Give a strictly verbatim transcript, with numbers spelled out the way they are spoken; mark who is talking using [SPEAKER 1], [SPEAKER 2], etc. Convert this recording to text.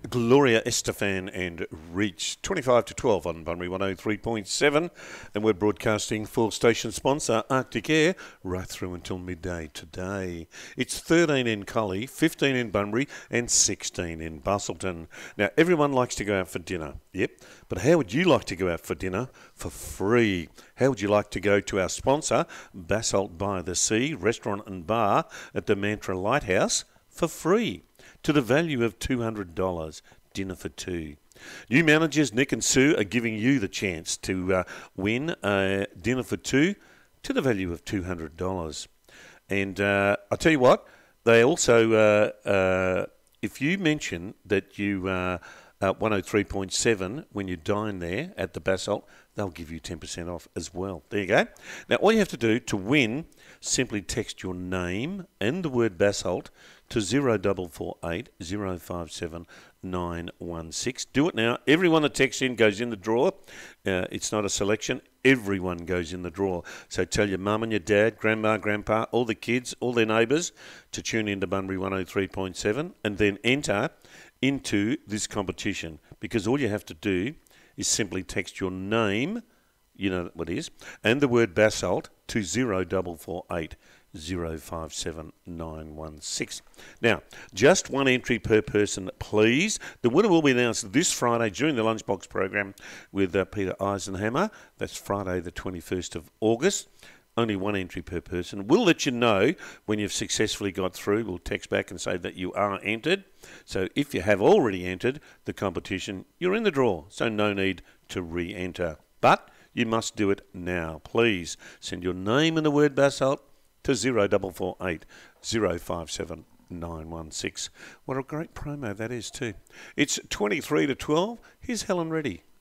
[SPEAKER 1] Gloria Estefan and Reach, twenty-five to twelve on Bunbury one oh three point seven, and we're broadcasting for station sponsor Arctic Air right through until midday today. It's thirteen in Collie, fifteen in Bunbury and sixteen in Bustleton. Now, everyone likes to go out for dinner, yep, but how would you like to go out for dinner for free? How would you like to go to our sponsor, Basalt by the Sea Restaurant and Bar at the Mantra Lighthouse for free? To the value of two hundred dollars, dinner for two. New managers Nick and Sue are giving you the chance to uh, win a dinner for two to the value of two hundred dollars. And uh, I'll tell you what, they also, uh, uh, if you mention that you uh, uh, one oh three point seven when you dine there at the Basalt, they'll give you ten percent off as well. There you go. Now, all you have to do to win, simply text your name and the word Basalt to zero four four eight zero five seven nine one six. Do it now. Everyone that texts in goes in the draw. Uh, it's not a selection. Everyone goes in the draw. So tell your mum and your dad, grandma, grandpa, all the kids, all their neighbours to tune in to Bunbury one oh three point seven and then enter into this competition, because all you have to do is simply text your name, you know what it is, and the word Basalt to zero four four eight zero five seven nine one six. Now, just one entry per person, please. The winner will be announced this Friday during the Lunchbox program with uh, Peter Eisenhammer. That's Friday the twenty-first of August. Only one entry per person. We'll let you know when you've successfully got through. We'll text back and say that you are entered. So if you have already entered the competition, you're in the draw. So no need to re-enter. But you must do it now. Please send your name and the word Basalt to zero four four eight zero five seven nine one six. What a great promo that is too. It's twenty-three to twelve. Here's Helen Reddy.